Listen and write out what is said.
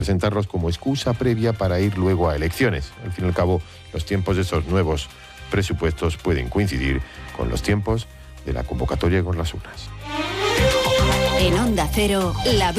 presentarlos como excusa previa para ir luego a elecciones. Al fin y al cabo, los tiempos de estos nuevos presupuestos pueden coincidir con los tiempos de la convocatoria con las urnas. En Onda Cero, la